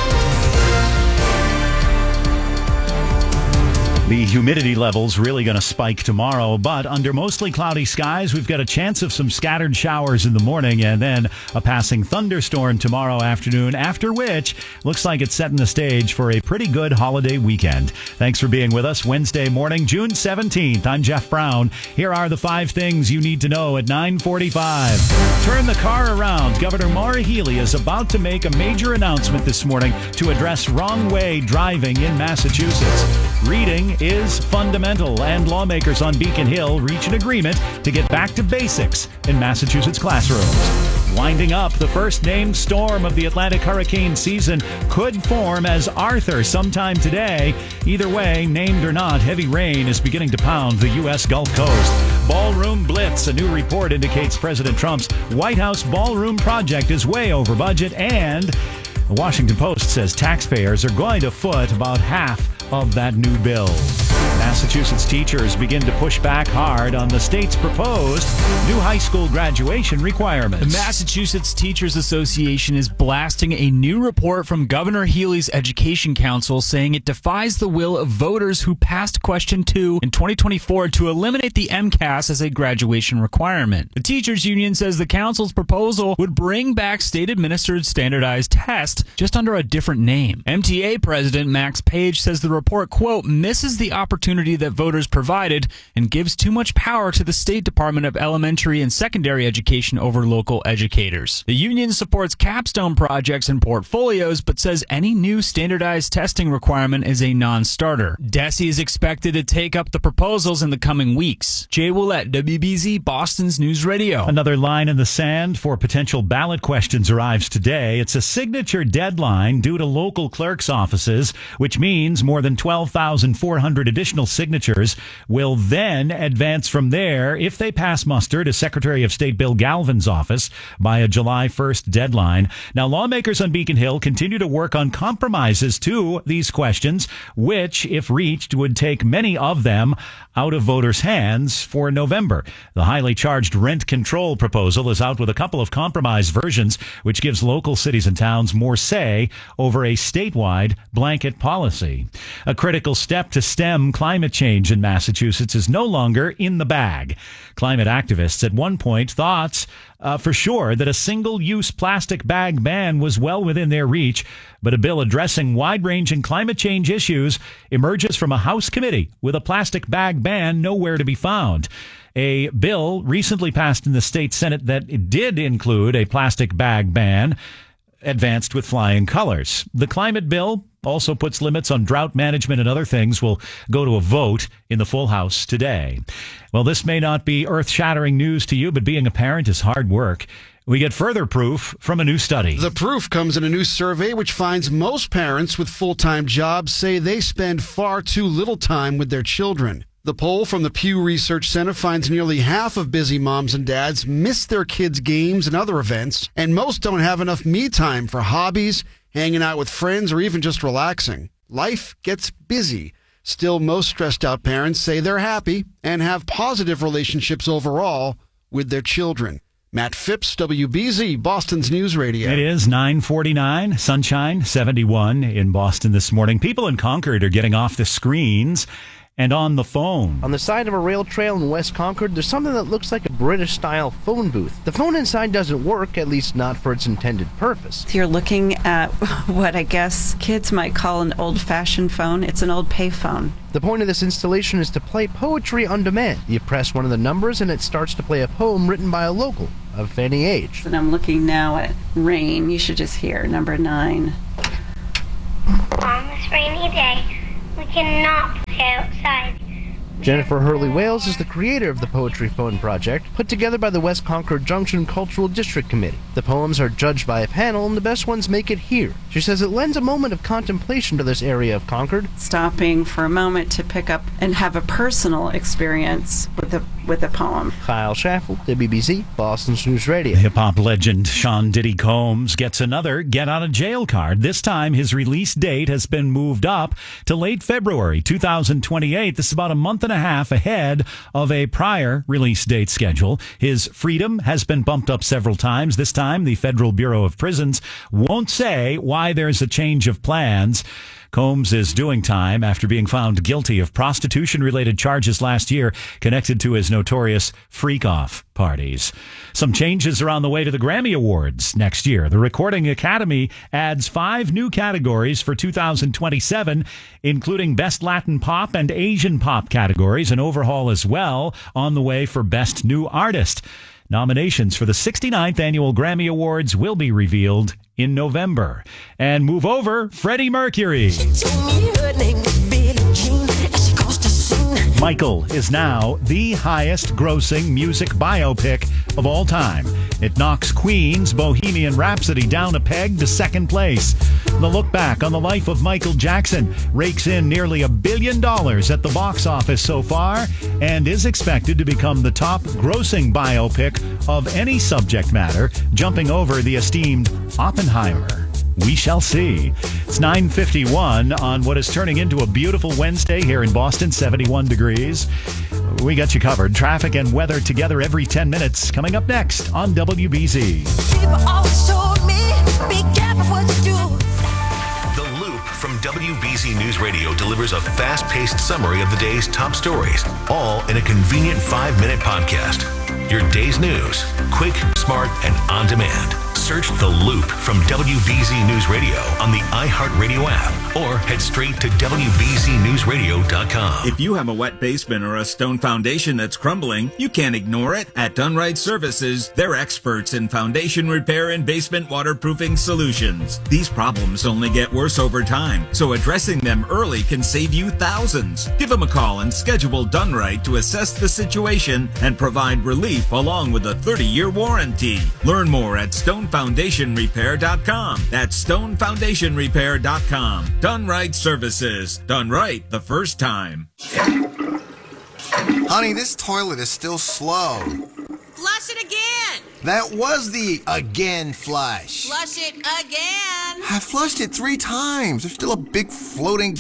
The humidity level's really going to spike tomorrow, but under mostly cloudy skies, we've got a chance of some scattered showers in the morning and then a passing thunderstorm tomorrow afternoon, after which looks like it's setting the stage for a pretty good holiday weekend. Thanks for being with us Wednesday morning, June 17th. I'm Jeff Brown. Here are the 5 things you need to know at 9:45. Turn the car around. Governor Maura Healey is about to make a major announcement this morning to address wrong-way driving in Massachusetts. Reading is fundamental, and lawmakers on Beacon Hill reach an agreement to get back to basics in Massachusetts classrooms. Winding up, the first named storm of the Atlantic hurricane season could form as Arthur sometime today. Either way, named or not, heavy rain is beginning to pound the U.S. Gulf Coast. Ballroom Blitz. A new report indicates President Trump's White House ballroom project is way over budget, and the Washington Post says taxpayers are going to foot about half of that new bill. Massachusetts teachers begin to push back hard on the state's proposed new high school graduation requirements. The Massachusetts Teachers Association is blasting a new report from Governor Healey's Education Council, saying it defies the will of voters who passed Question 2 in 2024 to eliminate the MCAS as a graduation requirement. The teachers union says the council's proposal would bring back state-administered standardized tests just under a different name. MTA President Max Page says the report, quote, misses the opportunity that voters provided and gives too much power to the State Department of Elementary and Secondary Education over local educators. The union supports capstone projects and portfolios, but says any new standardized testing requirement is a non-starter. DESE is expected to take up the proposals in the coming weeks. Jay Willett, WBZ, Boston's News Radio. Another line in the sand for potential ballot questions arrives today. It's a signature deadline due to local clerks' offices, which means more than 12,400 additional signatures will then advance from there if they pass muster to Secretary of State Bill Galvin's office by a July 1st deadline. Now, lawmakers on Beacon Hill continue to work on compromises to these questions, which, if reached, would take many of them out of voters' hands for November. The highly charged rent control proposal is out with a couple of compromise versions, which gives local cities and towns more say over a statewide blanket policy. A critical step to stem climate change in Massachusetts is no longer in the bag. Climate activists at one point thought for sure that a single-use plastic bag ban was well within their reach, but a bill addressing wide-ranging climate change issues emerges from a House committee with a plastic bag ban nowhere to be found. A bill recently passed in the state Senate that did include a plastic bag ban advanced with flying colors. The climate bill also puts limits on drought management and other things. Will go to a vote in the full House today. Well, this may not be earth-shattering news to you, but being a parent is hard work. We get further proof from a new study. The proof comes in a new survey which finds most parents with full-time jobs say they spend far too little time with their children. The poll from the Pew Research Center finds nearly half of busy moms and dads miss their kids' games and other events, and most don't have enough me time for hobbies, hanging out with friends, or even just relaxing. Life gets busy. Still, most stressed out parents say they're happy and have positive relationships overall with their children. Matt Phipps, WBZ, Boston's News Radio. It is 9:49, sunshine, 71 in Boston this morning. People in Concord are getting off the screens and on the phone. On the side of a rail trail in West Concord, there's something that looks like a British-style phone booth. The phone inside doesn't work, at least not for its intended purpose. You're looking at what I guess kids might call an old-fashioned phone. It's an old payphone. The point of this installation is to play poetry on demand. You press one of the numbers and it starts to play a poem written by a local of any age. And I'm looking now at rain. You should just hear number 9. On this rainy day, we cannot play outside. Jennifer Hurley Wales is the creator of the Poetry Phone Project, put together by the West Concord Junction Cultural District Committee. The poems are judged by a panel, and the best ones make it here. She says it lends a moment of contemplation to this area of Concord. Stopping for a moment to pick up and have a personal experience with a poem. Kyle Schaffel, WBZ, Boston's News Radio. Hip-hop legend Sean Diddy Combs gets another get-out-of-jail card. This time, his release date has been moved up to late February 2028. This is about a month and a half ahead of a prior release date schedule. His freedom has been bumped up several times. This time, the Federal Bureau of Prisons won't say why there's a change of plans. Combs is doing time after being found guilty of prostitution-related charges last year connected to his notorious freak-off parties. Some changes are on the way to the Grammy Awards next year. The Recording Academy adds 5 new categories for 2027, including Best Latin Pop and Asian Pop categories, an overhaul as well on the way for Best New Artist. Nominations for the 69th Annual Grammy Awards will be revealed in November. And move over, Freddie Mercury. Michael is now the highest grossing music biopic of all time. It knocks Queen's Bohemian Rhapsody down a peg to second place. The look back on the life of Michael Jackson rakes in nearly $1 billion at the box office so far and is expected to become the top grossing biopic of any subject matter, jumping over the esteemed Oppenheimer. We shall see. It's 9:51 on what is turning into a beautiful Wednesday here in Boston, 71 degrees. We got you covered. Traffic and weather together every 10 minutes. Coming up next on WBZ. People always told me, be careful what you do. The Loop from WBZ News Radio delivers a fast-paced summary of the day's top stories, all in a convenient 5-minute podcast. Your day's news, quick, smart, and on demand. Search The Loop from WBZ News Radio on the iHeartRadio app or head straight to WBZNewsRadio.com. If you have a wet basement or a stone foundation that's crumbling, you can't ignore it. At Dunright Services, they're experts in foundation repair and basement waterproofing solutions. These problems only get worse over time, so addressing them early can save you thousands. Give them a call and schedule Dunright to assess the situation and provide relief along with a 30-year warranty. Learn more at StoneFoundationRepair.com. That's StoneFoundationRepair.com. Dunright Services. Done right the first time. Honey, this toilet is still slow. Flush it again. That was the again flush. Flush it again. I flushed it 3 times. There's still a big floating...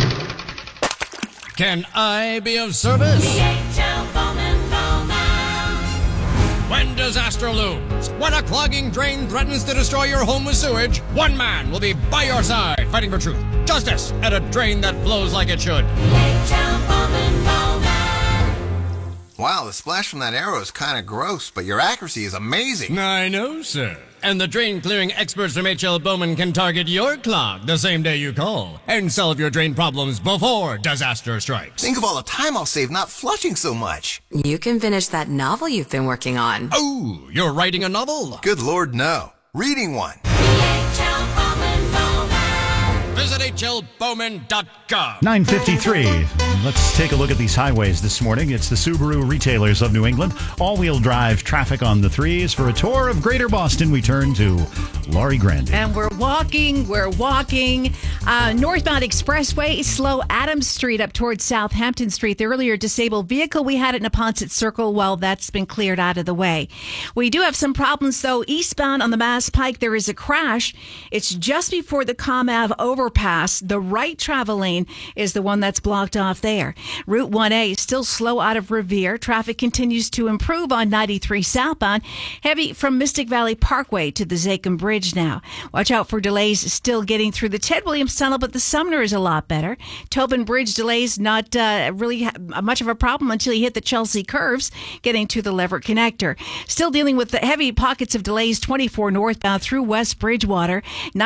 Can I be of service? DHL Bowman Bowman. When disaster looms, when a clogging drain threatens to destroy your home with sewage, one man will be by your side fighting for truth, justice, and a drain that flows like it should. DHL Bowman Bowman. Wow, the splash from that arrow is kind of gross, but your accuracy is amazing. I know, sir. And the drain clearing experts from H.L. Bowman can target your clog the same day you call and solve your drain problems before disaster strikes. Think of all the time I'll save not flushing so much. You can finish that novel you've been working on. Oh, you're writing a novel? Good Lord, no. Reading one. DHL Bowman Bowman. Visit hlbowman.com. 9:53. Let's take a look at these highways this morning. It's the Subaru retailers of New England. All-wheel drive traffic on the 3s. For a tour of Greater Boston, we turn to Laurie Grandi. And we're walking. Northbound Expressway, slow Adams Street up towards Southampton Street. The earlier disabled vehicle we had at Neponset Circle, well, that's been cleared out of the way. We do have some problems, though. Eastbound on the Mass Pike, there is a crash. It's just before the ComAv overpass. Pass. The right travel lane is the one that's blocked off there. Route 1A is still slow out of Revere. Traffic continues to improve on 93 southbound. Heavy from Mystic Valley Parkway to the Zakim Bridge now. Watch out for delays still getting through the Ted Williams Tunnel, but the Sumner is a lot better. Tobin Bridge delays not really much of a problem until you hit the Chelsea curves, getting to the Leverett Connector. Still dealing with the heavy pockets of delays, 24 northbound through West Bridgewater,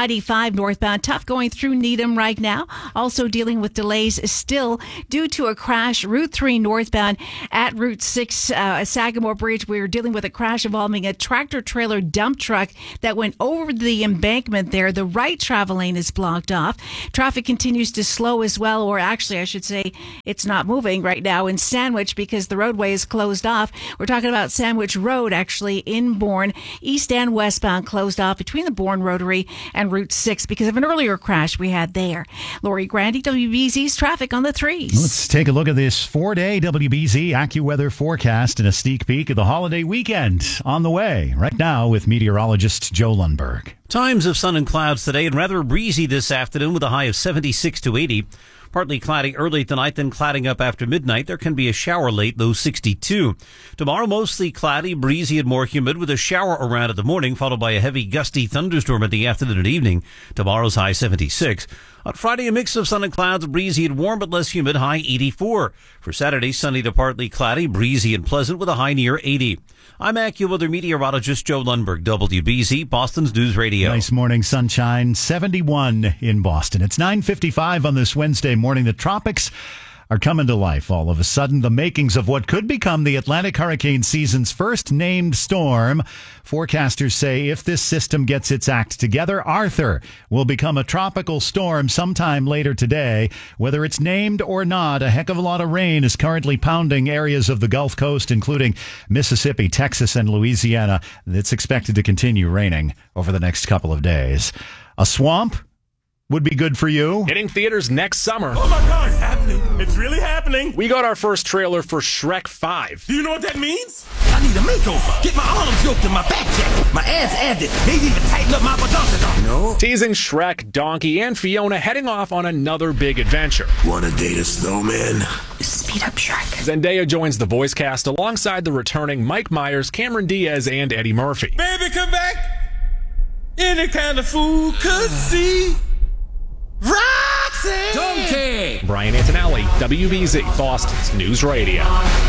95 northbound, tough going through Needham right now. Also dealing with delays still due to a crash, Route 3 northbound at Route 6 Sagamore Bridge. We're dealing with a crash involving a tractor-trailer dump truck that went over the embankment there. The right travel lane is blocked off. Traffic continues to slow as well, or actually I should say it's not moving right now in Sandwich because the roadway is closed off. We're talking about Sandwich Road actually in Bourne, east and westbound closed off between the Bourne Rotary and Route 6 because of an earlier crash we had there. Lori Grandy, WBZ's traffic on the 3s. Let's take a look at this 4-day WBZ AccuWeather forecast and a sneak peek of the holiday weekend on the way right now with meteorologist Joe Lundberg. Times of sun and clouds today and rather breezy this afternoon with a high of 76 to 80. Partly cloudy early tonight, then clouding up after midnight. There can be a shower late, low 62. Tomorrow, mostly cloudy, breezy, and more humid with a shower around in the morning, followed by a heavy, gusty thunderstorm at the afternoon and evening. Tomorrow's high 76. On Friday, a mix of sun and clouds, breezy and warm, but less humid, high 84. For Saturday, sunny to partly cloudy, breezy and pleasant with a high near 80. I'm AccuWeather meteorologist Joe Lundberg, WBZ, Boston's News Radio. Nice morning sunshine, 71 in Boston. It's 9:55 on this Wednesday morning. The tropics are coming to life all of a sudden. The makings of what could become the Atlantic hurricane season's first named storm. Forecasters say if this system gets its act together, Arthur will become a tropical storm sometime later today. Whether it's named or not, a heck of a lot of rain is currently pounding areas of the Gulf Coast, including Mississippi, Texas, and Louisiana. It's expected to continue raining over the next couple of days. A swamp would be good for you. Hitting theaters next summer. Oh my God, it's happening. It's really happening. We got our first trailer for Shrek 5. Do you know what that means? I need a makeover. Get my arms yoked and my back checked. My ass added. Maybe even tighten up my badonka. No. Teasing Shrek, Donkey, and Fiona heading off on another big adventure. Wanna date a snowman? Speed up, Shrek. Zendaya joins the voice cast alongside the returning Mike Myers, Cameron Diaz, and Eddie Murphy. Baby, come back. Any kind of fool could see. Roxy! Donkey! Brian Antonelli, WBZ, Boston's News Radio.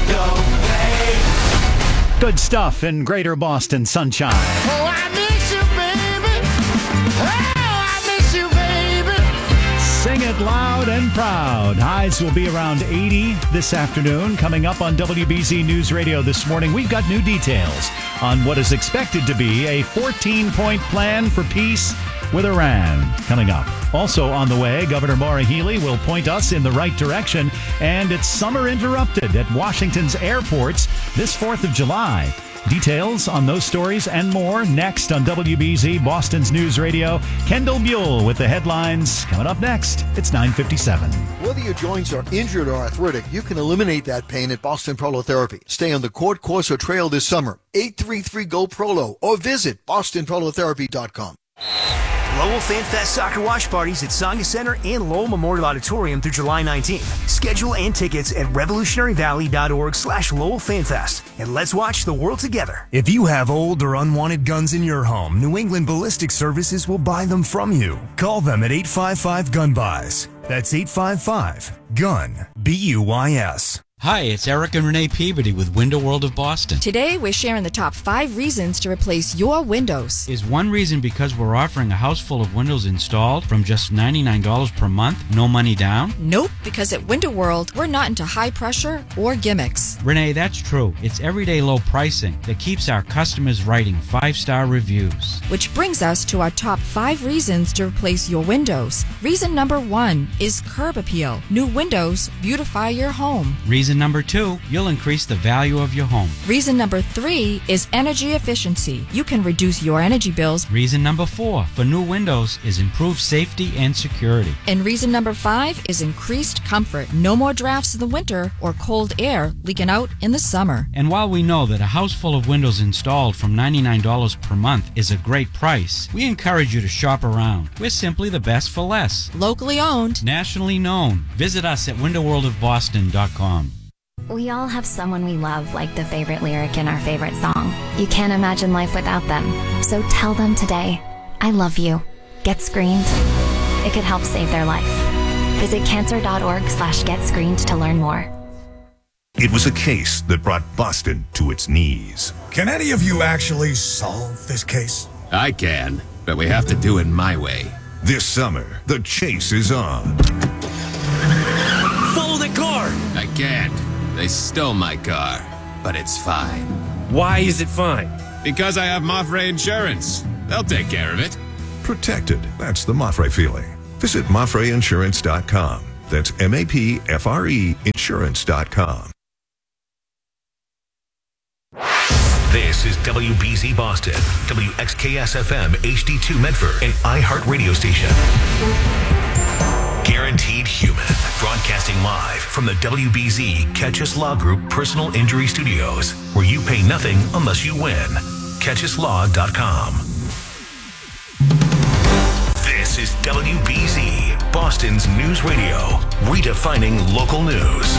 Good stuff in Greater Boston sunshine. Oh, I miss you, baby. Oh, I miss you, baby. Sing it loud and proud. Highs will be around 80 this afternoon. Coming up on WBZ News Radio this morning, we've got new details on what is expected to be a 14-point plan for peace with Iran coming up. Also on the way, Governor Maura Healey will point us in the right direction, and it's summer interrupted at Washington's airports this 4th of July. Details on those stories and more next on WBZ, Boston's News Radio. Kendall Buell with the headlines coming up next. It's 9:57. Whether your joints are injured or arthritic, you can eliminate that pain at Boston Prolotherapy. Stay on the court, course, or trail this summer. 833-GO-PROLO or visit bostonprolotherapy.com. Lowell Fan Fest Soccer Watch Parties at Saga Center and Lowell Memorial Auditorium through July 19th. Schedule and tickets at revolutionaryvalley.org/Lowell Fan Fest. And let's watch the world together. If you have old or unwanted guns in your home, New England Ballistic Services will buy them from you. Call them at 855-GUN-BUYS. That's 855-GUN, BUYS. Hi, it's Eric and Renee Peabody with Window World of Boston. Today, we're sharing the top 5 reasons to replace your windows. Is one reason because we're offering a house full of windows installed from just $99 per month, no money down? Nope, because at Window World, we're not into high pressure or gimmicks. Renee, that's true. It's everyday low pricing that keeps our customers writing 5-star reviews. Which brings us to our top 5 reasons to replace your windows. Reason number 1 is curb appeal. New windows beautify your home. Reason Reason number 2, you'll increase the value of your home. Reason number 3 is energy efficiency. You can reduce your energy bills. Reason number 4 for new windows is improved safety and security. And reason number 5 is increased comfort. No more drafts in the winter or cold air leaking out in the summer. And while we know that a house full of windows installed from $99 per month is a great price, we encourage you to shop around. We're simply the best for less. Locally owned. Nationally known. Visit us at windowworldofboston.com. We all have someone we love, like the favorite lyric in our favorite song. You can't imagine life without them. So tell them today, I love you. Get screened. It could help save their life. Visit cancer.org/getscreened to learn more. It was a case that brought Boston to its knees. Can any of you actually solve this case? I can, but we have to do it my way. This summer, the chase is on. Follow the car! I can't. They stole my car, but it's fine. Why is it fine? Because I have Mafre Insurance. They'll take care of it. Protected. That's the Mafre feeling. Visit MafreInsurance.com. That's MAPFRE Insurance.com. This is WBZ Boston, WXKS-FM HD2 Medford, and iHeart Radio Station. Guaranteed Human, broadcasting live from the WBZ Catchus Law Group Personal Injury Studios, where you pay nothing unless you win. CatchusLaw.com. This is WBZ, Boston's news radio, redefining local news.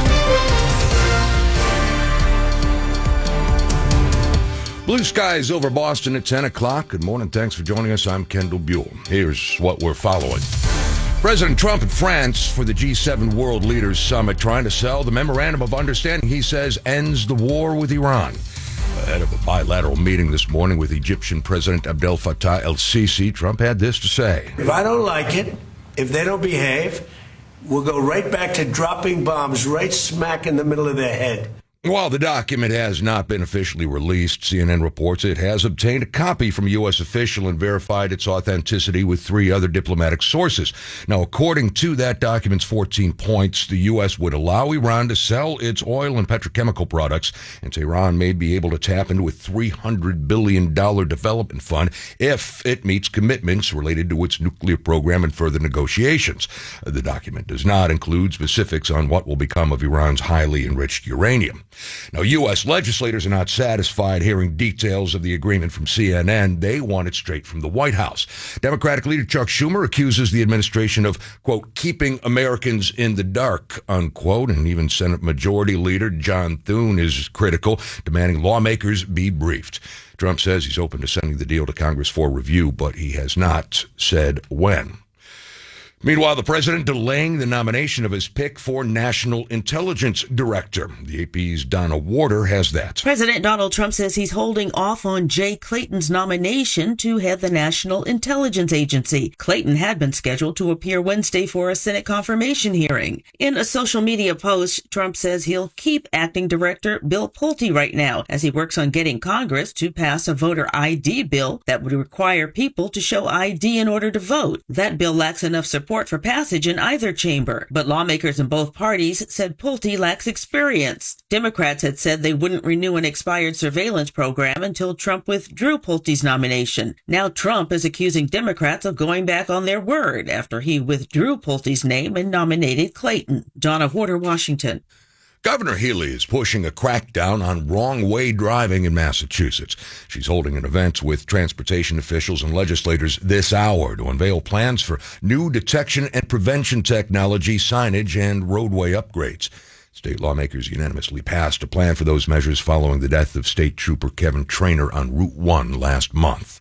Blue skies over Boston at 10 o'clock. Good morning. Thanks for joining us. I'm Kendall Buell. Here's what we're following. President Trump in France for the G7 World Leaders Summit, trying to sell the memorandum of understanding he says ends the war with Iran. Ahead of a bilateral meeting this morning with Egyptian President Abdel Fattah el-Sisi, Trump had this to say. If I don't like it, if they don't behave, we'll go right back to dropping bombs right smack in the middle of their head. While the document has not been officially released, CNN reports it has obtained a copy from a U.S. official and verified its authenticity with 3 other diplomatic sources. Now, according to that document's 14 points, the U.S. would allow Iran to sell its oil and petrochemical products, and Tehran may be able to tap into a $300 billion development fund if it meets commitments related to its nuclear program and further negotiations. The document does not include specifics on what will become of Iran's highly enriched uranium. Now, U.S. legislators are not satisfied hearing details of the agreement from CNN. They want it straight from the White House. Democratic leader Chuck Schumer accuses the administration of, quote, keeping Americans in the dark, unquote. And even Senate Majority Leader John Thune is critical, demanding lawmakers be briefed. Trump says he's open to sending the deal to Congress for review, but he has not said when. Meanwhile, the president delaying the nomination of his pick for National Intelligence Director. The AP's Donna Warder has that. President Donald Trump says he's holding off on Jay Clayton's nomination to head the National Intelligence Agency. Clayton had been scheduled to appear Wednesday for a Senate confirmation hearing. In a social media post, Trump says he'll keep acting director Bill Pulte right now as he works on getting Congress to pass a voter ID bill that would require people to show ID in order to vote. That bill lacks enough support for passage in either chamber, but lawmakers in both parties said Pulte lacks experience. Democrats had said they wouldn't renew an expired surveillance program until Trump withdrew Pulte's nomination. Now Trump is accusing Democrats of going back on their word after he withdrew Pulte's name and nominated Clayton. Donna Warder, Washington. Governor Healy is pushing a crackdown on wrong-way driving in Massachusetts. She's holding an event with transportation officials and legislators this hour to unveil plans for new detection and prevention technology, signage, and roadway upgrades. State lawmakers unanimously passed a plan for those measures following the death of State Trooper Kevin Traynor on Route 1 last month.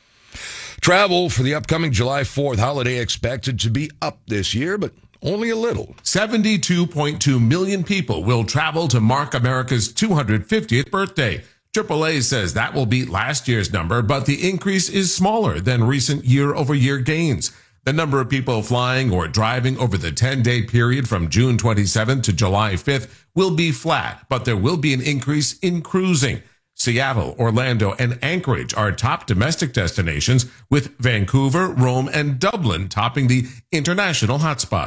Travel for the upcoming July 4th holiday expected to be up this year, but only a little. 72.2 million people will travel to mark America's 250th birthday. AAA says that will beat last year's number, but the increase is smaller than recent year-over-year gains. The number of people flying or driving over the 10-day period from June 27th to July 5th will be flat, but there will be an increase in cruising. Seattle, Orlando, and Anchorage are top domestic destinations, with Vancouver, Rome, and Dublin topping the international hotspots.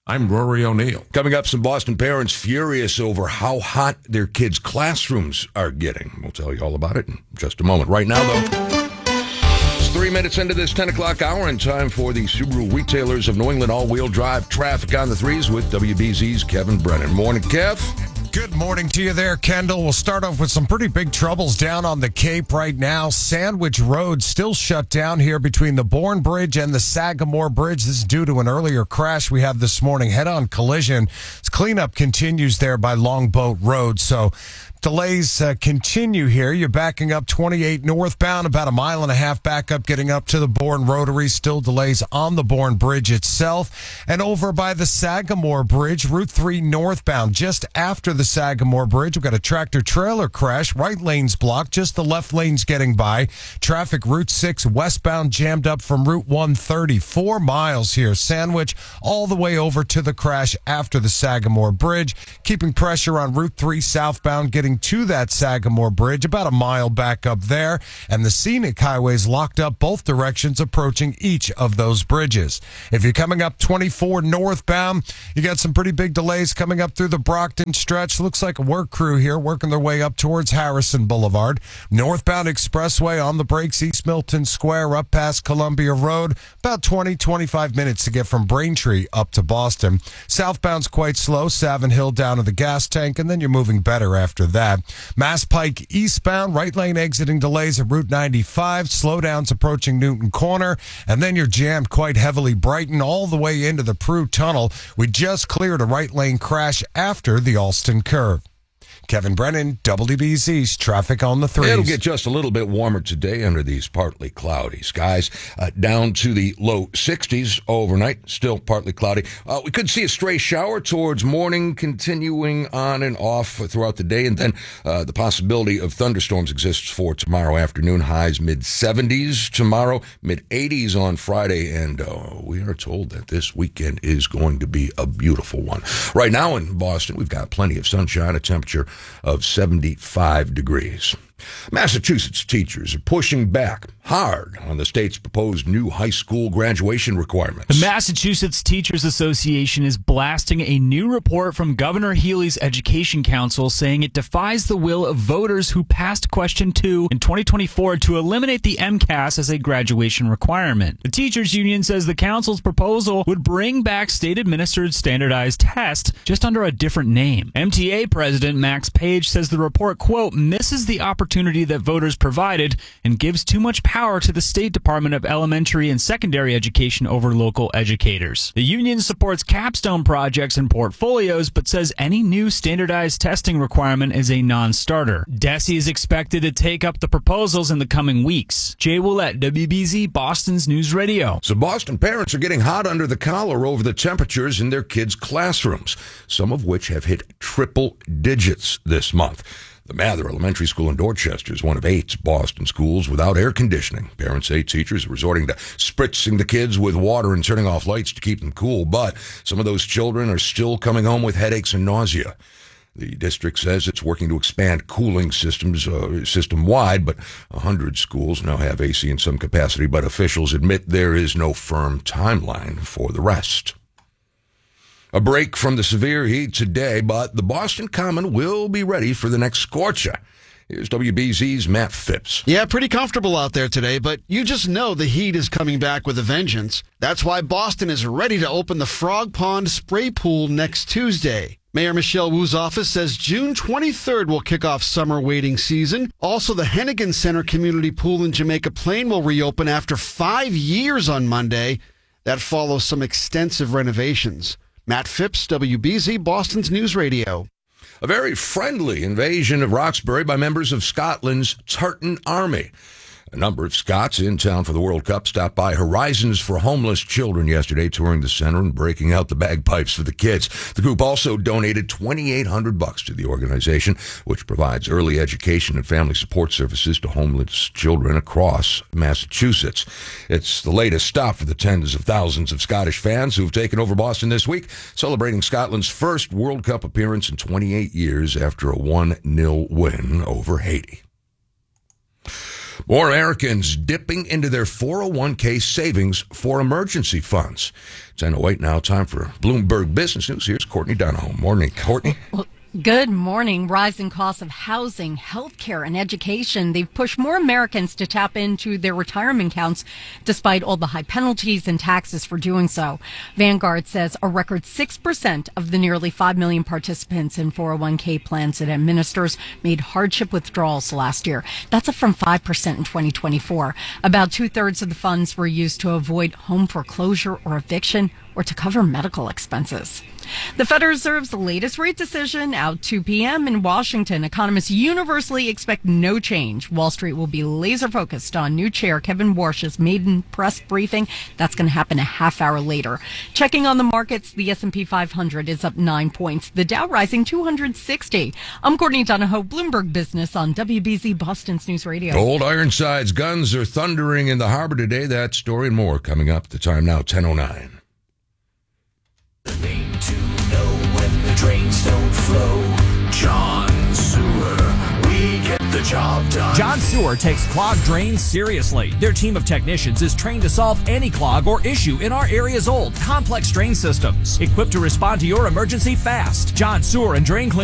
I'm Rory O'Neill. Coming up, some Boston parents furious over how hot their kids' classrooms are getting. We'll tell you all about it in just a moment. Right now, though, it's 3 minutes into this 10 o'clock hour and time for the Subaru Retailers of New England all-wheel drive traffic on the threes with WBZ's Kevin Brennan. Morning, Kev. Good morning to you there, Kendall. We'll start off with some pretty big troubles down on the Cape right now. Sandwich Road still shut down here between the Bourne Bridge and the Sagamore Bridge. This is due to an earlier crash we had this morning, head-on collision. Cleanup continues there by Longboat Road, so delays continue here. You're backing up 28 northbound, about a mile and a half back up, getting up to the Bourne Rotary. Still delays on the Bourne Bridge itself. And over by the Sagamore Bridge, Route 3 northbound, just after the Sagamore Bridge, we've got a tractor-trailer crash. Right lane's blocked, just the left lane's getting by. Traffic Route 6 westbound jammed up from Route 130. 4 miles here. Sandwich all the way over to the crash after the Sagamore Bridge. Keeping pressure on Route 3 southbound, getting to that Sagamore Bridge, about a mile back up there, and the scenic highways locked up both directions approaching each of those bridges. If you're coming up 24 northbound, you got some pretty big delays coming up through the Brockton stretch. Looks like a work crew here working their way up towards Harrison Boulevard. Northbound expressway on the brakes, East Milton Square up past Columbia Road, about 20-25 minutes to get from Braintree up to Boston. Southbound's quite slow, Savin Hill down to the gas tank, and then you're moving better after that. Mass Pike eastbound, right lane exiting delays at Route 95, slowdowns approaching Newton Corner, and then you're jammed quite heavily Brighton all the way into the Prue Tunnel. We just cleared a right lane crash after the Alston Curve. Kevin Brennan, WBZ's Traffic on the Threes. It'll get just a little bit warmer today under these partly cloudy skies, down to the low 60s overnight, still partly cloudy. We could see a stray shower towards morning, continuing on and off throughout the day, and then the possibility of thunderstorms exists for tomorrow afternoon. Highs mid-70s tomorrow, mid-80s on Friday, and we are told that this weekend is going to be a beautiful one. Right now in Boston, we've got plenty of sunshine, a temperature of 75 degrees. Massachusetts teachers are pushing back hard on the state's proposed new high school graduation requirements. The Massachusetts Teachers Association is blasting a new report from Governor Healey's Education Council saying it defies the will of voters who passed Question 2 in 2024 to eliminate the MCAS as a graduation requirement. The teachers union says the council's proposal would bring back state-administered standardized tests just under a different name. MTA President Max Page says the report, quote, misses the opportunity that voters provided and gives too much power to the State Department of Elementary and Secondary Education over local educators. The union supports capstone projects and portfolios, but says any new standardized testing requirement is a non-starter. DESE is expected to take up the proposals in the coming weeks. Jay Willett, WBZ, Boston's News Radio. So Boston parents are getting hot under the collar over the temperatures in their kids' classrooms, some of which have hit triple digits this month. The Mather Elementary School in Dorchester is one of 8 Boston schools without air conditioning. Parents say teachers are resorting to spritzing the kids with water and turning off lights to keep them cool, but some of those children are still coming home with headaches and nausea. The district says it's working to expand cooling systems system-wide, but 100 schools now have AC in some capacity, but officials admit there is no firm timeline for the rest. A break from the severe heat today, but the Boston Common will be ready for the next scorcher. Here's WBZ's Matt Phipps. Yeah, pretty comfortable out there today, but you just know the heat is coming back with a vengeance. That's why Boston is ready to open the Frog Pond Spray Pool next Tuesday. Mayor Michelle Wu's office says June 23rd will kick off summer wading season. Also, the Hennigan Center Community Pool in Jamaica Plain will reopen after 5 years on Monday. That follows some extensive renovations. Matt Phipps, WBZ, Boston's News Radio. A very friendly invasion of Roxbury by members of Scotland's Tartan Army. A number of Scots in town for the World Cup stopped by Horizons for Homeless Children yesterday, touring the center and breaking out the bagpipes for the kids. The group also donated $2,800 to the organization, which provides early education and family support services to homeless children across Massachusetts. It's the latest stop for the tens of thousands of Scottish fans who've taken over Boston this week, celebrating Scotland's first World Cup appearance in 28 years after a 1-0 win over Haiti. More Americans dipping into their 401k savings for emergency funds. It's 10:08 now. Time for Bloomberg Business News. Here's Courtney Donahoe. Morning, Courtney. Good morning. Rising costs of housing, healthcare, and education. They've pushed more Americans to tap into their retirement accounts despite all the high penalties and taxes for doing so. Vanguard says a record 6% of the nearly 5 million participants in 401k plans it administers made hardship withdrawals last year. That's up from 5% in 2024. About 2/3 of the funds were used to avoid home foreclosure or eviction or to cover medical expenses. The Federal Reserve's latest rate decision out 2 p.m. in Washington. Economists universally expect no change. Wall Street will be laser focused on new chair Kevin Warsh's maiden press briefing. That's going to happen a half hour later. Checking on the markets, the S&P 500 is up 9 points. The Dow rising 260. I'm Courtney Donahoe, Bloomberg Business on WBZ Boston's News Radio. Old Ironside's guns are thundering in the harbor today. That story and more coming up. The time now, 10:09. To know when the drains don't flow. John Sewer, we get the job done. John Sewer takes clogged drains seriously. Their team of technicians is trained to solve any clog or issue in our area's old, complex drain systems. Equipped to respond to your emergency fast. John Sewer and Drain Clean